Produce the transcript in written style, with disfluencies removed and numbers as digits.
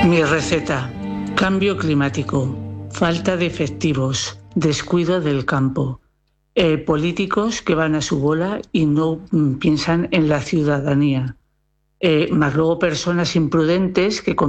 Mi receta: cambio climático, falta de efectivos, descuido del campo, políticos que van a su bola y no piensan en la ciudadanía, más luego personas imprudentes que